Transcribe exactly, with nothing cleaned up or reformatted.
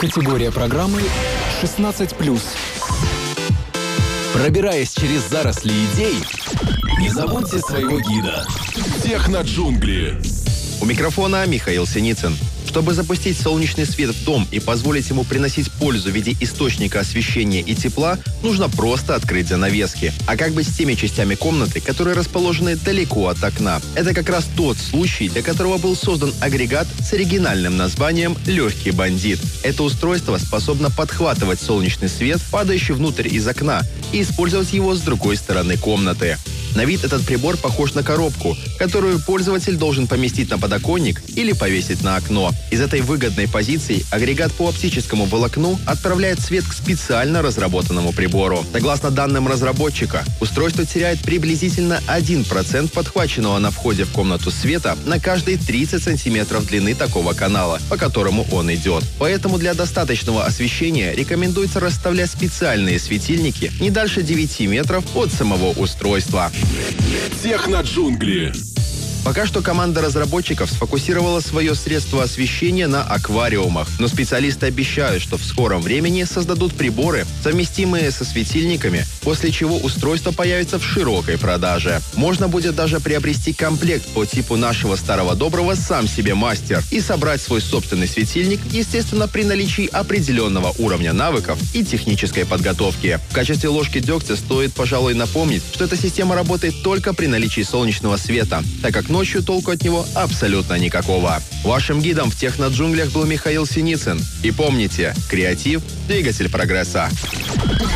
Категория программы шестнадцать плюс. Пробираясь через заросли идей, не забудьте своего гида. Техноджунгли. У микрофона Михаил Синицын. Чтобы запустить солнечный свет в дом и позволить ему приносить пользу в виде источника освещения и тепла, нужно просто открыть занавески. А как быть с теми частями комнаты, которые расположены далеко от окна? Это как раз тот случай, для которого был создан агрегат с оригинальным названием «Легкий бандит». Это устройство способно подхватывать солнечный свет, падающий внутрь из окна, и использовать его с другой стороны комнаты. На вид этот прибор похож на коробку, которую пользователь должен поместить на подоконник или повесить на окно. Из этой выгодной позиции агрегат по оптическому волокну отправляет свет к специально разработанному прибору. Согласно данным разработчика, устройство теряет приблизительно один процент подхваченного на входе в комнату света на каждые тридцать сантиметров длины такого канала, по которому он идет. Поэтому для достаточного освещения рекомендуется расставлять специальные светильники не дальше девяти метров от самого устройства. Техноджунгли. Пока что команда разработчиков сфокусировала свое средство освещения на аквариумах, но специалисты обещают, что в скором времени создадут приборы, совместимые со светильниками, после чего устройство появится в широкой продаже. Можно будет даже приобрести комплект по типу нашего старого доброго «Сам себе мастер» и собрать свой собственный светильник, естественно, при наличии определенного уровня навыков и технической подготовки. В качестве ложки дегтя стоит, пожалуй, напомнить, что эта система работает только при наличии солнечного света, так как ночью толку от него абсолютно никакого. Вашим гидом в техноджунглях был Михаил Синицын. И помните, креатив – двигатель прогресса.